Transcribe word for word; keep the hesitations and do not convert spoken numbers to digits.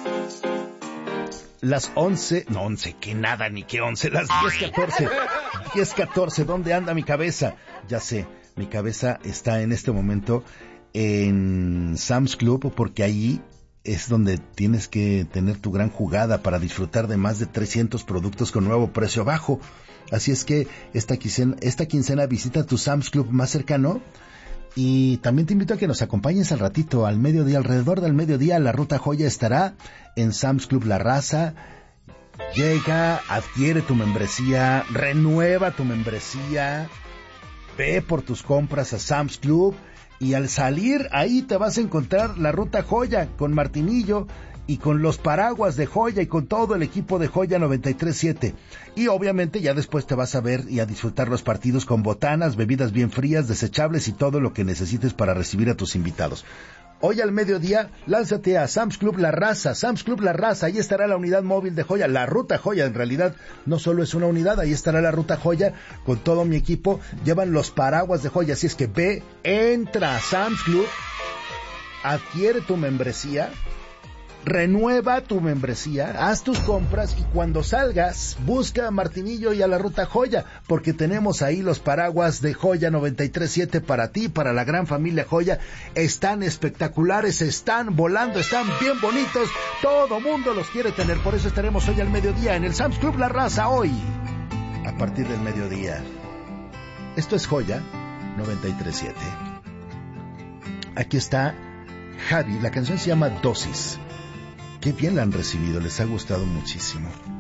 Las once, no once, que nada, ni que once, las diez catorce, diez catorce, ¿dónde anda mi cabeza? Ya sé, mi cabeza está en este momento en Sam's Club, porque ahí es donde tienes que tener tu gran jugada para disfrutar de más de trescientos productos con nuevo precio bajo. Así es que esta quincena, esta quincena visita tu Sam's Club más cercano. Y también te invito a que nos acompañes al ratito, al mediodía, alrededor del mediodía, la Ruta Joya estará en Sam's Club La Raza. Llega, adquiere tu membresía, renueva tu membresía, ve por tus compras a Sam's Club y al salir ahí te vas a encontrar la Ruta Joya con Martinillo y con los paraguas de Joya y con todo el equipo de Joya noventa y tres siete. Y obviamente ya después te vas a ver y a disfrutar los partidos con botanas, bebidas bien frías, desechables y todo lo que necesites para recibir a tus invitados. Hoy al mediodía, lánzate a Sam's Club La Raza, Sam's Club La Raza, ahí estará la unidad móvil de Joya, la Ruta Joya, en realidad no solo es una unidad, ahí estará la Ruta Joya con todo mi equipo, llevan los paraguas de Joya, así es que ve, entra a Sam's Club, adquiere tu membresía, renueva tu membresía, haz tus compras y cuando salgas, busca a Martinillo y a la Ruta Joya, porque tenemos ahí los paraguas de Joya noventa y tres siete para ti, para la gran familia Joya. Están espectaculares, están volando, están bien bonitos, todo mundo los quiere tener, por eso estaremos hoy al mediodía en el Sam's Club La Raza, hoy, a partir del mediodía. Esto es Joya noventa y tres siete. Aquí está Javi, la canción se llama Dosis. Qué bien la han recibido, les ha gustado muchísimo.